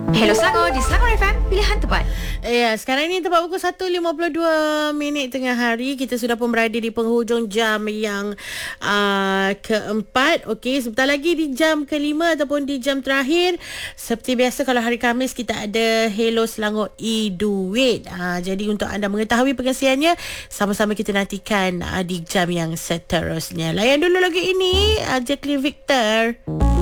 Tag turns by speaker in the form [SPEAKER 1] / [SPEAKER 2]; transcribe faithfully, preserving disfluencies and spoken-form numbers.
[SPEAKER 1] Hello Selangor di Selangor F M, pilihan tepat.
[SPEAKER 2] Ya, sekarang ni tepat pukul satu lima puluh dua minit tengah hari. Kita sudah pun berada di penghujung jam yang uh, keempat. Okey, sebentar lagi di jam kelima ataupun di jam terakhir. Seperti biasa kalau hari Khamis kita ada Hello Selangor e-Duit. Uh, jadi untuk anda mengetahui pengisiannya, sama-sama kita nantikan uh, di jam yang seterusnya. Layan dulu lagi ini, uh, Jacqueline Victor.